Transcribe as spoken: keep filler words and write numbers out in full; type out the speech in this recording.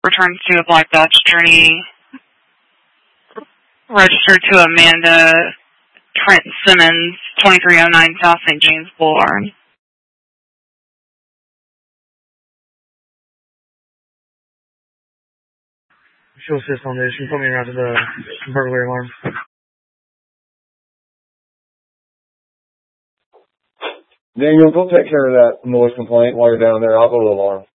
returns to a Black Dodge Journey registered to Amanda Trent Simmons, twenty-three oh nine South Saint James Boulevard. Show assist on this. You can put me around to the burglary alarm. Daniel, go take care of that noise complaint while you're down there. I'll go to the alarm.